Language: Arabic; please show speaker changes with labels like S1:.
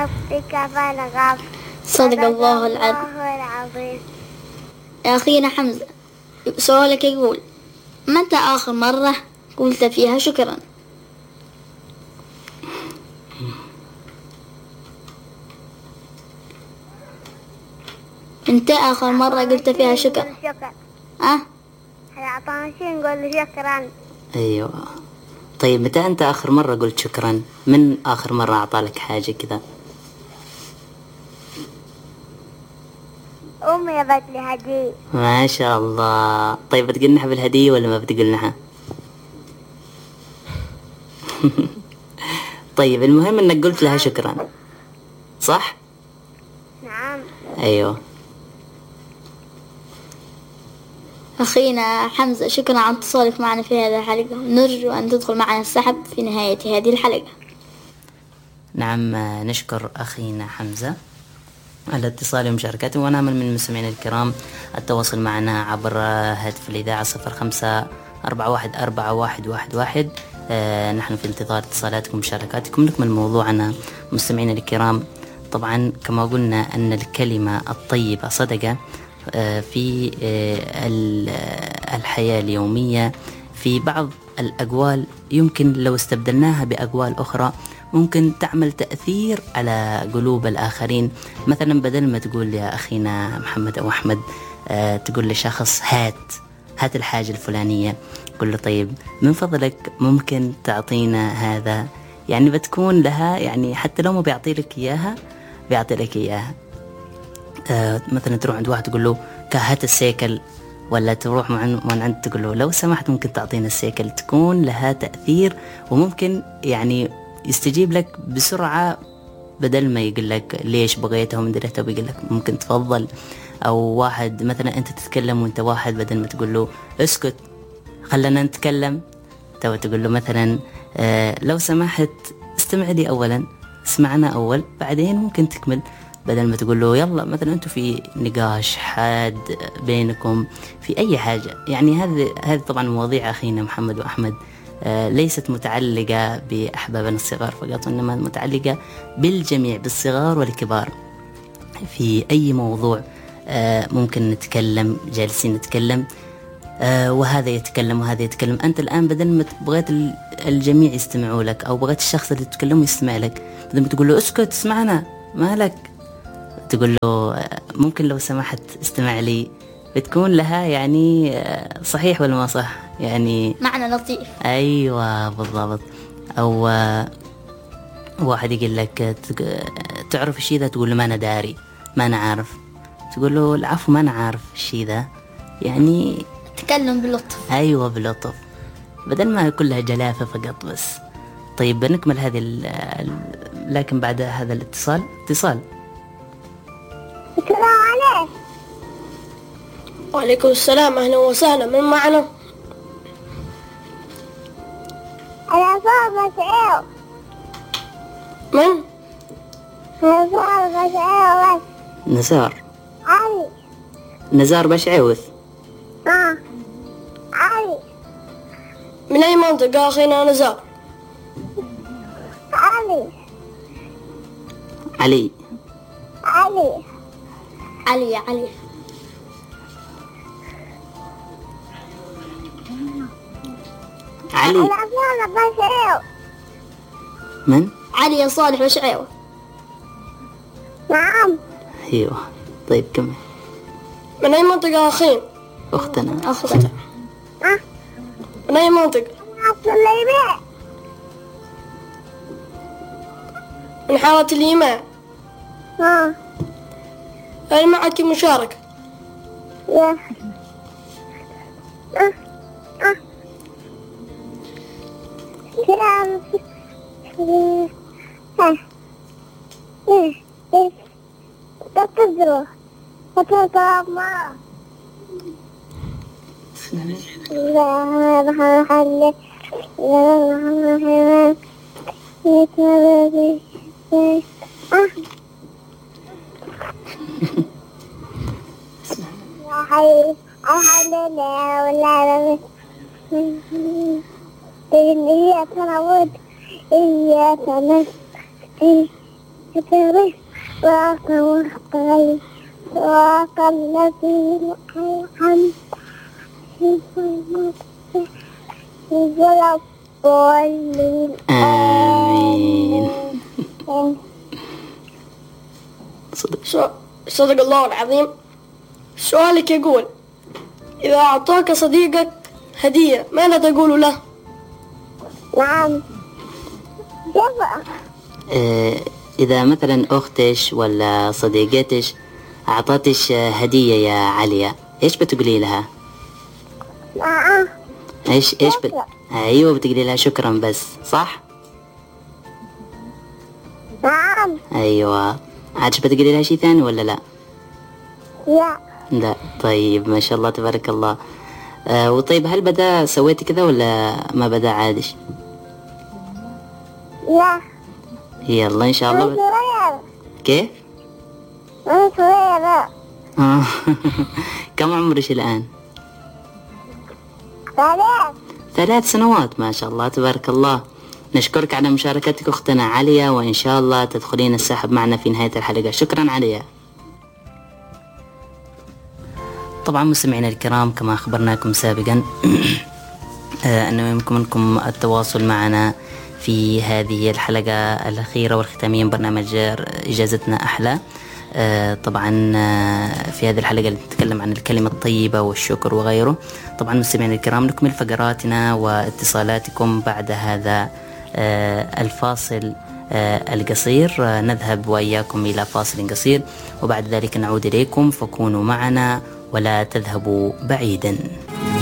S1: ربك فارغب.
S2: صدق الله العظيم. يا أخينا حمزة، سؤالك يقول: متى آخر مرة قلت فيها شكرا؟ انت آخر مرة قلت فيها شكرا؟
S1: العطاشين نقول شكرا.
S3: أيوة. طيب متى أنت آخر مرة قلت شكرا؟ من آخر مرة أعطالك حاجة كذا؟
S1: أمي جابت لي هدية.
S3: ما شاء الله. طيب بتقنعها بالهدية ولا ما بتقنعها؟ طيب المهم انك قلت لها شكرا، صح؟
S1: نعم.
S3: ايوه.
S2: أخينا حمزة، شكرا على اتصالك معنا في هذه الحلقة، نرجو أن تدخل معنا السحب في نهاية هذه الحلقة.
S3: نعم، نشكر أخينا حمزة على اتصاله ومشاركته، ونأمل من المستمعين الكرام التواصل معنا عبر هاتف الإذاعة 05-414111. نحن في انتظار اتصالاتكم ومشاركاتكم. نكمل موضوعنا مستمعين الكرام. طبعا كما قلنا أن الكلمة الطيبة صدقة في الحياة اليومية. في بعض الأقوال يمكن لو استبدلناها بأقوال أخرى ممكن تعمل تأثير على قلوب الآخرين. مثلا بدل ما تقول يا أخينا محمد أو أحمد، تقول لشخص هات الحاجة الفلانية، قل له طيب من فضلك ممكن تعطينا هذا. يعني بتكون لها، يعني حتى لو ما بيعطي لك إياها بيعطي لك إياها. مثلا تروح عند واحد تقول له هات السيكل، ولا تروح من عند تقول له لو سمحت ممكن تعطينا السيكل. تكون لها تأثير، وممكن يعني يستجيب لك بسرعة، بدل ما يقول لك ليش بغيتها ومن دريتها بيقول لك ممكن تفضل. أو واحد مثلا أنت تتكلم وأنت واحد، بدل ما تقول له اسكت خلنا نتكلم، تقول له مثلا لو سمحت استمع لي أولا، اسمعنا أول بعدين ممكن تكمل. بدل ما تقول له يلا مثلا أنتوا في نقاش حاد بينكم في أي حاجة. يعني هذه طبعا مواضيع أخينا محمد وأحمد ليست متعلقة بأحبابنا الصغار فقط، إنما متعلقة بالجميع، بالصغار والكبار. في أي موضوع ممكن نتكلم، جالسين نتكلم وهذا يتكلم وهذا يتكلم. أنت الآن بدل ما بغيت الجميع يستمعوا لك، أو بغيت الشخص اللي تتكلم يستمع لك، بدل ما تقول له اسكت اسمعنا مالك، تقول له ممكن لو سمحت استمع لي. بتكون لها يعني صحيح ولا ما صح؟ يعني
S2: معنى لطيف.
S3: أيوة بالضبط. أو واحد يقول لك تعرف الشيء ذا، تقول له ما أنا داري، ما أنا عارف. تقول له العفو ما أنا عارف الشيء ذا. يعني
S2: تكلم بلطف.
S3: أيوة بلطف، بدل ما كلها جلافة فقط بس. طيب بنكمل هذه لكن بعد هذا اتصال.
S1: السلام عليكم.
S4: وعليكم السلام، أهلا وسهلا. من معنا؟
S1: أنا صار بشعير.
S4: من؟
S1: أنا صار بشعير.
S3: نزار.
S1: علي.
S3: نزار بشعوث.
S1: علي.
S4: من أي منطقة أخينا نزار؟
S1: علي.
S3: علي.
S1: علي.
S2: علي يا علي.
S3: علي.
S1: أنا صار بشعير.
S3: من؟
S2: علي يا صالح بشعير.
S1: نعم.
S3: أيوة. طيب كمل.
S4: من أي منطقة أخين؟
S3: أختنا.
S2: أختنا.
S4: من أي منطقة؟ من حارة اليماء. هل معك مشاركة؟
S1: تكره صراط مستقيم صراط الذين أنعمت الضالين.
S3: آمين.
S4: صدق الله العظيم. سؤالك يقول: إذا أعطاك صديقك هدية ماذا تقول له؟
S1: نعم. جفا.
S3: إذا مثلا أختش ولا صديقتش أعطتش هدية يا عليا، إيش بتقولي لها؟
S1: نعم.
S3: إيش أيوة بتقولي لها شكرا بس، صح؟
S1: نعم.
S3: أيوة. عادش بتقولي لها شيء ثاني ولا لا؟ لا. طيب ما شاء الله تبارك الله. وطيب هل بدا سويتي كذا ولا ما بدا عادش؟
S1: لا.
S3: يلا إن شاء الله. كيف؟
S1: صغيرة.
S3: كم عمرك الآن؟ 3 سنوات. ما شاء الله تبارك الله. نشكرك على مشاركتك أختنا عليا، وإن شاء الله تدخلين السحب معنا في نهاية الحلقة. شكرا عليا. طبعا مستمعينا الكرام، كما أخبرناكم سابقا أنه يمكنكم التواصل معنا في هذه الحلقة الأخيرة والختامية من برنامج إجازتنا أحلى. طبعا في هذه الحلقة نتكلم عن الكلمة الطيبة والشكر وغيره. طبعا مستمعينا الكرام، نكمل فقراتنا واتصالاتكم بعد هذا الفاصل القصير. نذهب وإياكم إلى فاصل قصير وبعد ذلك نعود إليكم، فكونوا معنا ولا تذهبوا بعيدا.